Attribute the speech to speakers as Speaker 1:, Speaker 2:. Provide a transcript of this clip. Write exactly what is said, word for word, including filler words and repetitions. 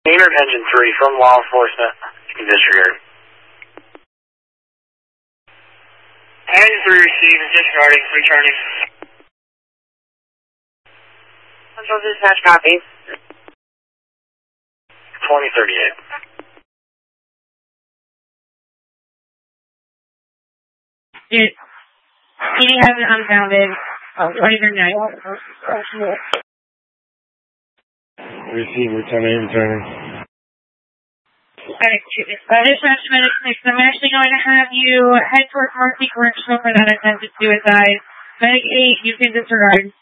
Speaker 1: Gainer Engine three from law enforcement. You can disregard.
Speaker 2: Engine three received, disregarding, returning.
Speaker 3: Central dispatch copy.
Speaker 1: twenty thirty-eight.
Speaker 4: Dude, P D has it unfounded. Oh, later night.
Speaker 5: Receive, returning, returning.
Speaker 4: Alright, uh, dispatch medic six, I'm actually going to have you head towards Mercy Correctional for that attempted suicide. Medic eight, you can disregard.